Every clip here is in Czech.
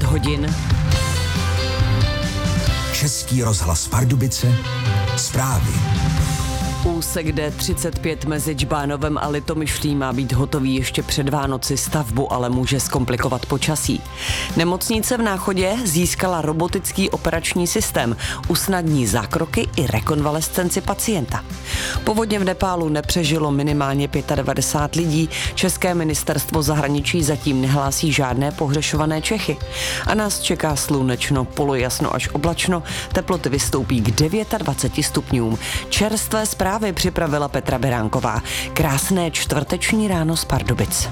hodin. Český rozhlas Pardubice, zprávy. Úsek D35 mezi Džbánovem a Litomyšlí má být hotový ještě před Vánoci, stavbu ale může zkomplikovat počasí. Nemocnice v Náchodě získala robotický operační systém, usnadní zákroky i rekonvalescenci pacienta. Povodně v Nepálu nepřežilo minimálně 95 lidí, České ministerstvo zahraničí zatím nehlásí žádné pohřešované Čechy. A nás čeká slunečno, polojasno až oblačno, teploty vystoupí k 29 stupňům. Čerstvé zprávy připravila Petra Beránková. Krásné čtvrteční ráno z Pardubic.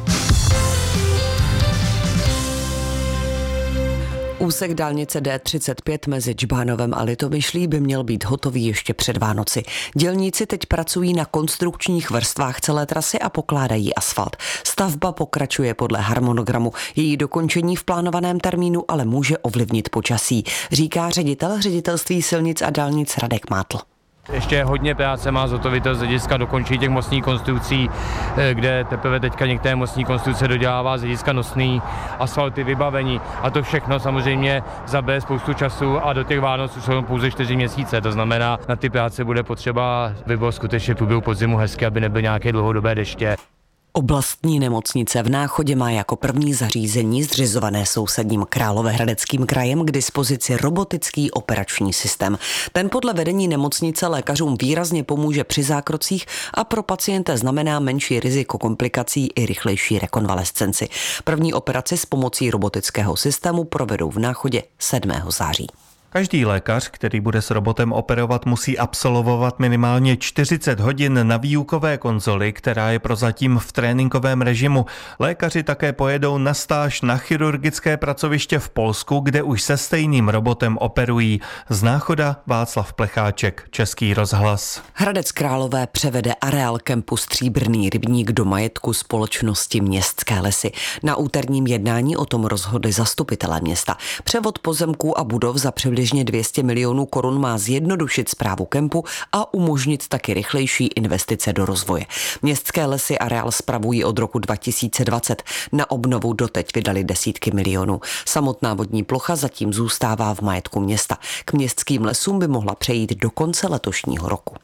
Úsek dálnice D35 mezi Džbánovem a Litomyšlí by měl být hotový ještě před Vánoci. Dělníci teď pracují na konstrukčních vrstvách celé trasy a pokládají asfalt. Stavba pokračuje podle harmonogramu. Její dokončení v plánovaném termínu ale může ovlivnit počasí, říká ředitel ředitelství silnic a dálnic Radek Mátl. Ještě hodně práce má zhotovitel z hlediska dokončení těch mostních konstrukcí, kde teprve teďka některé mostní konstrukce dodělává z hlediska nosný asfalty, vybavení a to všechno samozřejmě zabere spoustu času a do těch Vánoc už jsou pouze 4 měsíce, to znamená, na ty práce bude potřeba, aby bylo skutečně v průběhu podzimu hezky, aby nebyly nějaké dlouhodobé deště. Oblastní nemocnice v Náchodě má jako první zařízení zřizované sousedním Královéhradeckým krajem k dispozici robotický operační systém. Ten podle vedení nemocnice lékařům výrazně pomůže při zákrocích a pro pacienta znamená menší riziko komplikací i rychlejší rekonvalescenci. První operaci s pomocí robotického systému provedou v Náchodě 7. září. Každý lékař, který bude s robotem operovat, musí absolvovat minimálně 40 hodin na výukové konzoli, která je prozatím v tréninkovém režimu. Lékaři také pojedou na stáž na chirurgické pracoviště v Polsku, kde už se stejným robotem operují. Z Náchoda Václav Plecháček, Český rozhlas. Hradec Králové převede areál kempu Stříbrný rybník do majetku společnosti Městské lesy. Na úterním jednání o tom rozhodli zastupitelé města. Převod pozemků a budov za přibližně 200 milionů korun má zjednodušit správu kempu a umožnit taky rychlejší investice do rozvoje. Městské lesy areál spravují od roku 2020. Na obnovu doteď vydali desítky milionů. Samotná vodní plocha zatím zůstává v majetku města. K městským lesům by mohla přejít do konce letošního roku.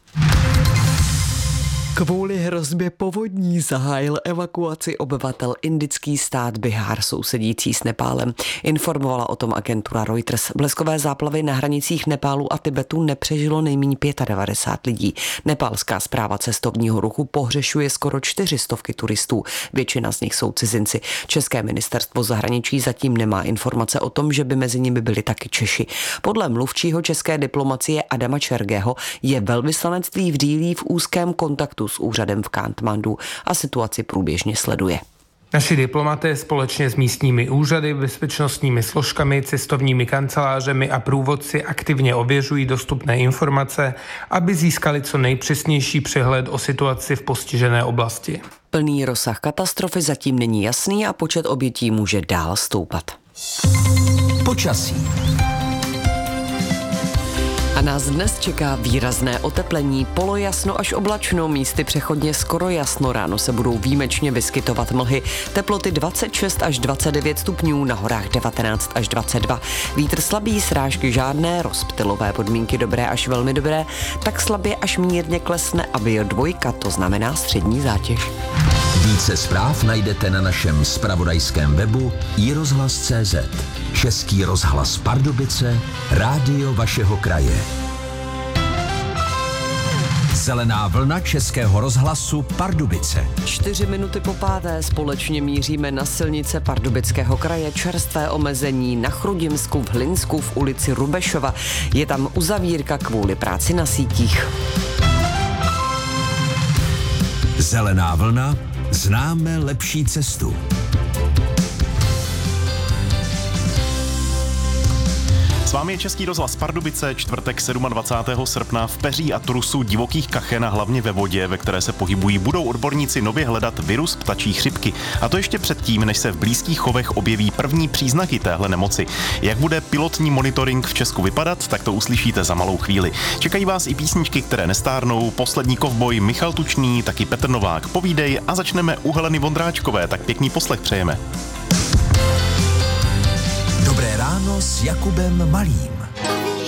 Kvůli hrozbě povodní zahájil evakuaci obyvatel indický stát Bihar sousedící s Nepálem. Informovala o tom agentura Reuters. Bleskové záplavy na hranicích Nepálu a Tibetu nepřežilo nejméně 95 lidí. Nepálská správa cestovního ruchu pohřešuje skoro 400 turistů. Většina z nich jsou cizinci. České ministerstvo zahraničí zatím nemá informace o tom, že by mezi nimi byli taky Češi. Podle mluvčího české diplomacie Adama Čergého je velvyslanectví v Dílí v úzkém kontaktu s úřadem v Katmandu a situaci průběžně sleduje. Naši diplomaté společně s místními úřady, bezpečnostními složkami, cestovními kancelářemi a průvodci aktivně ověřují dostupné informace, aby získali co nejpřesnější přehled o situaci v postižené oblasti. Plný rozsah katastrofy zatím není jasný a počet obětí může dál stoupat. Počasí. A nás dnes čeká výrazné oteplení, polojasno až oblačno, místy přechodně skoro jasno, ráno se budou výjimečně vyskytovat mlhy, teploty 26 až 29 stupňů, na horách 19 až 22. Vítr slabý, srážky žádné, rozptylové podmínky dobré až velmi dobré, tak slabě až mírně klesne a bio2, to znamená střední zátěž. Více zpráv najdete na našem zpravodajském webu iRozhlas.cz. Český rozhlas Pardubice, rádio vašeho kraje. Zelená vlna Českého rozhlasu Pardubice. 4 minuty po 5. společně míříme na silnice Pardubického kraje. Čerstvé omezení na Chrudimsku, v Hlinsku, v ulici Rubešova. Je tam uzavírka kvůli práci na sítích. Zelená vlna, známe lepší cestu. S vámi je Český rozhlas Pardubice, čtvrtek 27. srpna. V peří a trusu divokých kachen a hlavně ve vodě, ve které se pohybují, budou odborníci nově hledat virus ptačí chřipky. A to ještě předtím, než se v blízkých chovech objeví první příznaky téhle nemoci. Jak bude pilotní monitoring v Česku vypadat, tak to uslyšíte za malou chvíli. Čekají vás i písničky, které nestárnou, Poslední kovboj, Michal Tučný, taky Petr Novák, Povídej a začneme u Heleny Vondráčkové, tak pěkný poslech přejeme. Dobré ráno Ráno s Jakubem Malým.